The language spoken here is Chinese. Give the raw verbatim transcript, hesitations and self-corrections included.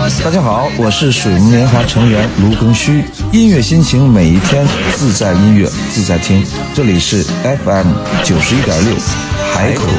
大家好，我是水木年华成员卢庚戌，音乐心情每一天，自在音乐自在听，这里是 F M 九十一点六海口